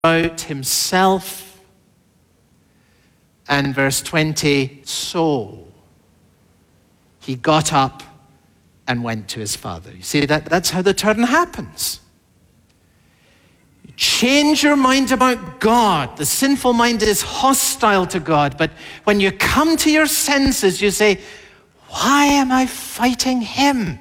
about himself. And verse 20, so he got up and went to his father. You see, that's how the turn happens. You change your mind about God. The sinful mind is hostile to God. But when you come to your senses, you say, why am I fighting him?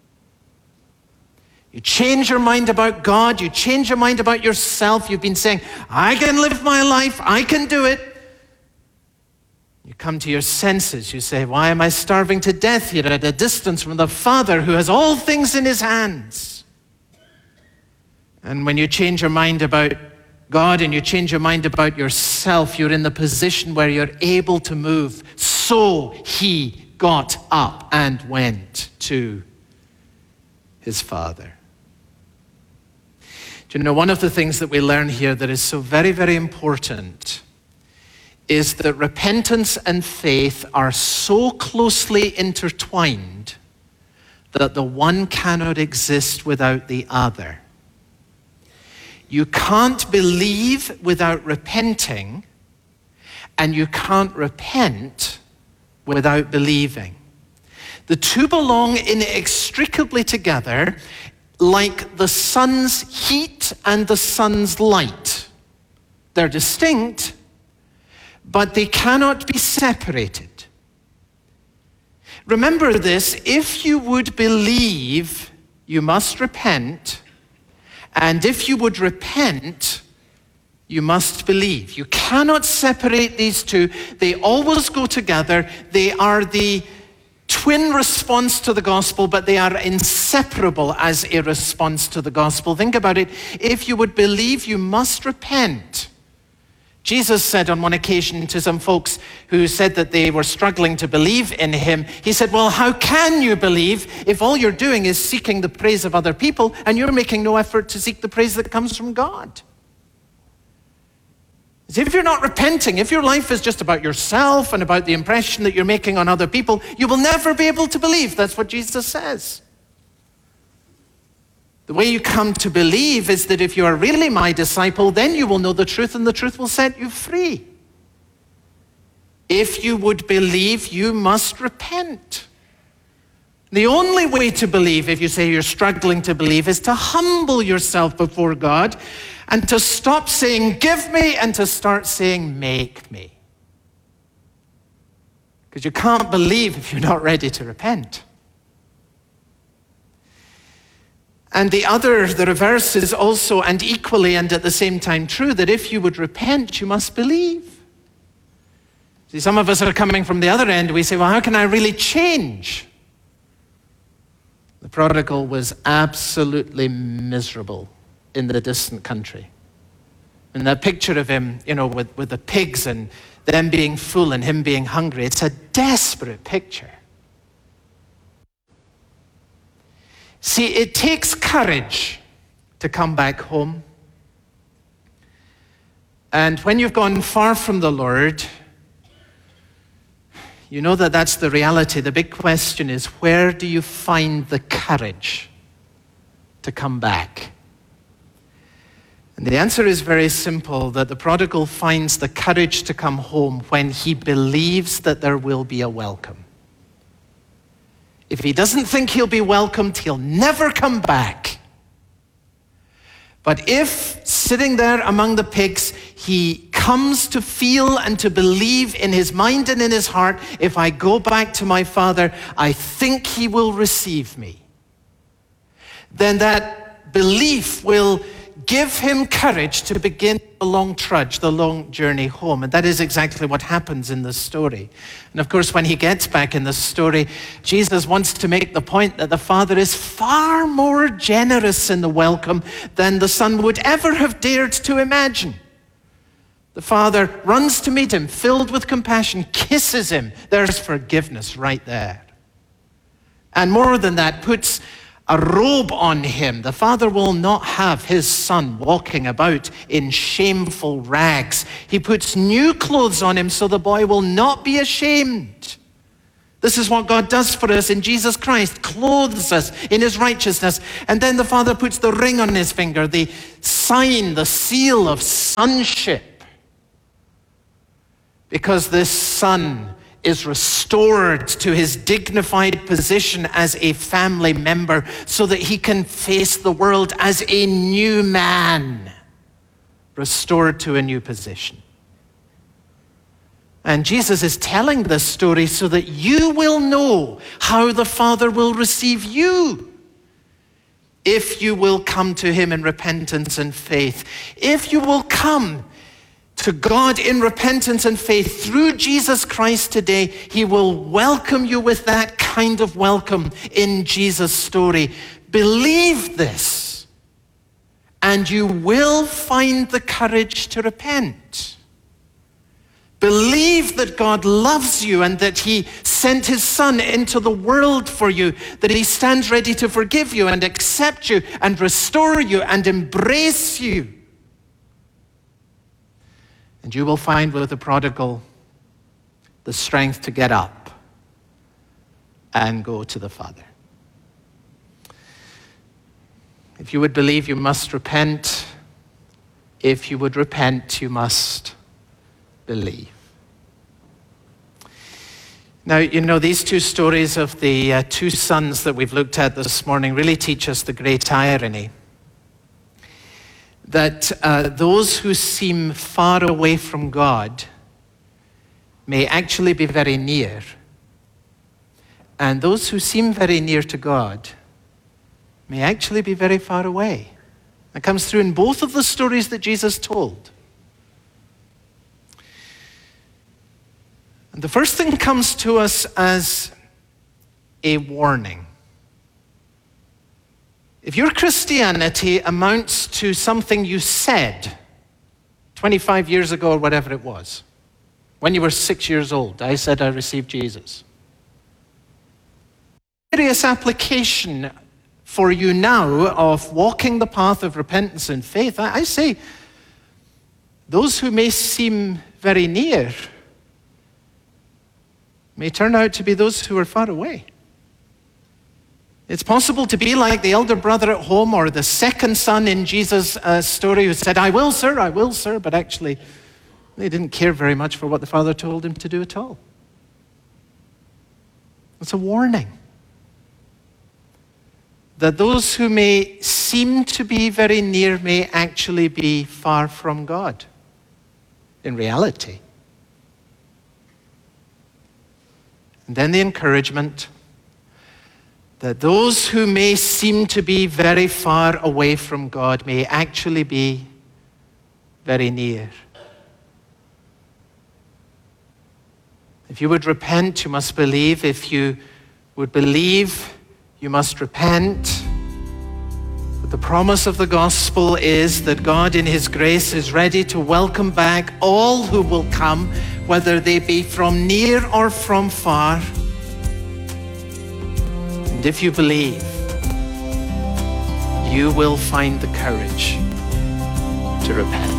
You change your mind about God. You change your mind about yourself. You've been saying, I can live my life. I can do it. You come to your senses. You say, why am I starving to death here at a distance from the Father who has all things in his hands? And when you change your mind about God and you change your mind about yourself, you're in the position where you're able to move. So he got up and went to his Father. Do you know, one of the things that we learn here that is so very, very important is that repentance and faith are so closely intertwined that the one cannot exist without the other. You can't believe without repenting, and you can't repent without believing. The two belong inextricably together, like the sun's heat and the sun's light. They're distinct, but they cannot be separated. Remember this, if you would believe, you must repent, and if you would repent, you must believe. You cannot separate these two. They always go together. They are the twin response to the gospel, but they are inseparable as a response to the gospel. Think about it. If you would believe, you must repent. Jesus said on one occasion to some folks who said that they were struggling to believe in him, he said, well, how can you believe if all you're doing is seeking the praise of other people and you're making no effort to seek the praise that comes from God? If you're not repenting, if your life is just about yourself and about the impression that you're making on other people, you will never be able to believe. That's what Jesus says. The way you come to believe is that if you are really my disciple, then you will know the truth and the truth will set you free. If you would believe, you must repent. The only way to believe, if you say you're struggling to believe, is to humble yourself before God and to stop saying, give me, and to start saying, make me. Because you can't believe if you're not ready to repent. And the reverse is also and equally and at the same time true, that if you would repent, you must believe. See, some of us are coming from the other end. We say, well, how can I really change? The prodigal was absolutely miserable in the distant country. And that picture of him, with the pigs and them being full and him being hungry, it's a desperate picture. See, it takes courage to come back home. And when you've gone far from the Lord, you know that that's the reality. The big question is, where do you find the courage to come back? And the answer is very simple, that the prodigal finds the courage to come home when he believes that there will be a welcome. If he doesn't think he'll be welcomed, he'll never come back. But if, sitting there among the pigs, he comes to feel and to believe in his mind and in his heart, if I go back to my Father, I think he will receive me, then that belief will give him courage to begin the long trudge, the long journey home. And that is exactly what happens in this story. And of course, when he gets back in the story, Jesus wants to make the point that the Father is far more generous in the welcome than the Son would ever have dared to imagine. The Father runs to meet him, filled with compassion, kisses him. There's forgiveness right there. And more than that, puts a robe on him. The Father will not have his Son walking about in shameful rags. He puts new clothes on him so the boy will not be ashamed. This is what God does for us in Jesus Christ, clothes us in his righteousness. And then the Father puts the ring on his finger, the sign, the seal of sonship. Because this son is restored to his dignified position as a family member so that he can face the world as a new man, restored to a new position. And Jesus is telling this story so that you will know how the Father will receive you if you will come to him in repentance and faith. If you will come to God in repentance and faith through Jesus Christ today, he will welcome you with that kind of welcome in Jesus' story. Believe this, and you will find the courage to repent. Believe that God loves you and that he sent his son into the world for you, that he stands ready to forgive you and accept you and restore you and embrace you. And you will find with the prodigal the strength to get up and go to the Father. If you would believe, you must repent. If you would repent, you must believe. Now, you know, these two stories of the two sons that we've looked at this morning really teach us the great irony that those who seem far away from God may actually be very near, and those who seem very near to God may actually be very far away. That comes through in both of the stories that Jesus told. And the first thing comes to us as a warning. If your Christianity amounts to something you said 25 years ago or whatever it was, when you were 6 years old, I said I received Jesus. Serious application for you now of walking the path of repentance and faith. I say, those who may seem very near may turn out to be those who are far away. It's possible to be like the elder brother at home or the second son in Jesus' story who said, I will, sir, but actually they didn't care very much for what the Father told him to do at all. It's a warning that those who may seem to be very near may actually be far from God in reality. And then the encouragement that those who may seem to be very far away from God may actually be very near. If you would repent, you must believe. If you would believe, you must repent. But the promise of the gospel is that God in his grace is ready to welcome back all who will come, whether they be from near or from far. And if you believe, you will find the courage to repent.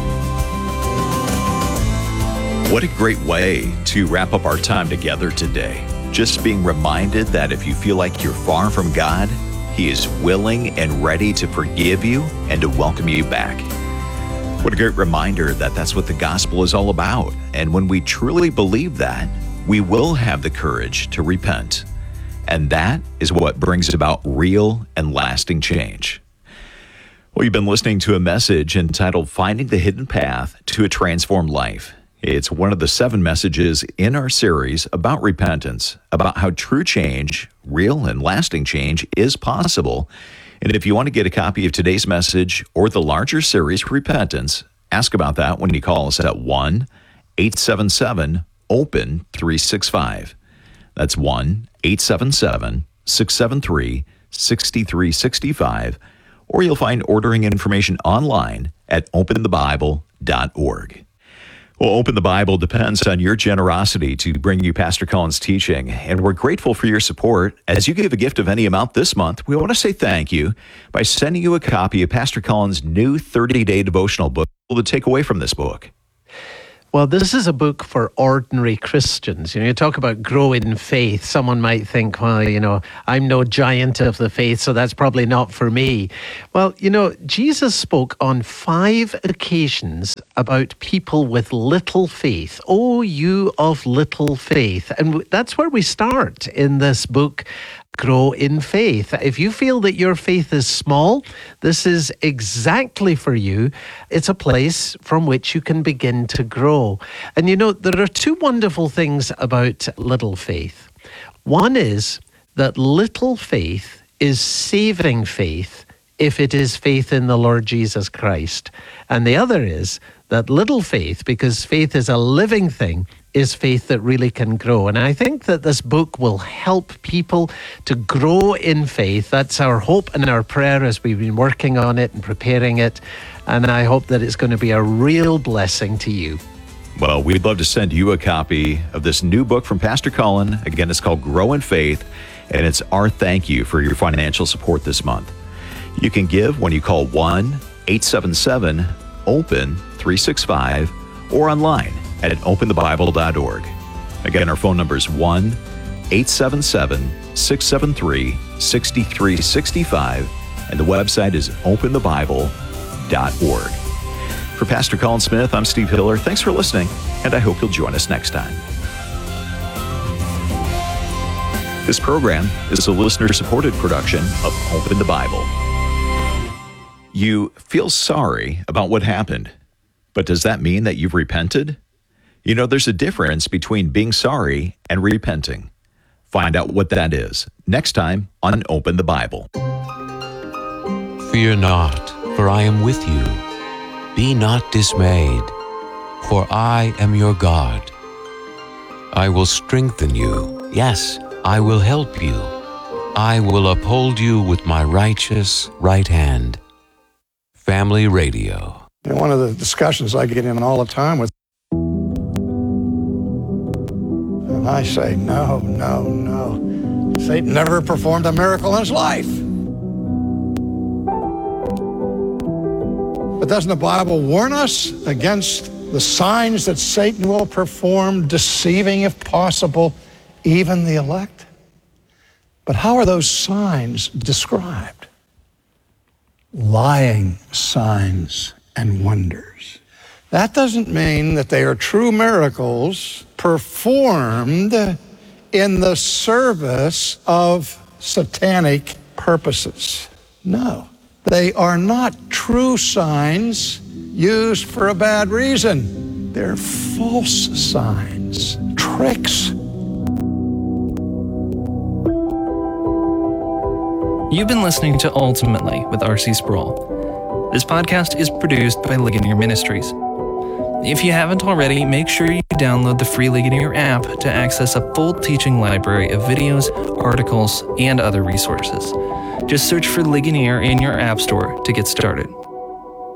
What a great way to wrap up our time together today. Just being reminded that if you feel like you're far from God, he is willing and ready to forgive you and to welcome you back. What a great reminder that that's what the gospel is all about. And when we truly believe that, we will have the courage to repent. And that is what brings about real and lasting change. Well, you've been listening to a message entitled Finding the Hidden Path to a Transformed Life. It's one of the 7 messages in our series about repentance, about how true change, real and lasting change, is possible. And if you want to get a copy of today's message or the larger series, Repentance, ask about that when you call us at 1-877-OPEN-365. That's 1-877-673-6365. Or you'll find ordering information online at openthebible.org. Well, Open the Bible depends on your generosity to bring you Pastor Cullen's teaching, and we're grateful for your support. As you give a gift of any amount this month, we want to say thank you by sending you a copy of Pastor Cullen's new 30-day devotional book to take away from this book. Well, this is a book for ordinary Christians. You talk about grow in faith. Someone might think, well, I'm no giant of the faith, so that's probably not for me. Well, Jesus spoke on 5 occasions about people with little faith. Oh, you of little faith. And that's where we start in this book, Grow in Faith. If you feel that your faith is small, this is exactly for you. It's a place from which you can begin to grow. And there are 2 wonderful things about little faith. One is that little faith is saving faith if it is faith in the Lord Jesus Christ. And the other is that little faith, because faith is a living thing, is faith that really can grow. And I think that this book will help people to grow in faith. That's our hope and our prayer as we've been working on it and preparing it. And I hope that it's going to be a real blessing to you. Well, we'd love to send you a copy of this new book from Pastor Cullen. Again, it's called Grow in Faith, and it's our thank you for your financial support this month. You can give when you call 1-877-OPEN-365 or online at openthebible.org. Again, our phone number is 1-877-673-6365, and the website is openthebible.org. For Pastor Colin Smith, I'm Steve Hiller. Thanks for listening, and I hope you'll join us next time. This program is a listener-supported production of Open the Bible. You feel sorry about what happened, but does that mean that you've repented? There's a difference between being sorry and repenting. Find out what that is next time on Open the Bible. Fear not, for I am with you. Be not dismayed, for I am your God. I will strengthen you. Yes, I will help you. I will uphold you with my righteous right hand. Family Radio. One of the discussions I get in all the time with, and I say, no. Satan never performed a miracle in his life. But doesn't the Bible warn us against the signs that Satan will perform, deceiving, if possible, even the elect? But how are those signs described? Lying signs and wonders. That doesn't mean that they are true miracles performed in the service of satanic purposes. No, they are not true signs used for a bad reason. They're false signs, tricks. You've been listening to Ultimately with R.C. Sproul. This podcast is produced by Ligonier Ministries. If you haven't already, make sure you download the free Ligonier app to access a full teaching library of videos, articles, and other resources. Just search for Ligonier in your app store to get started.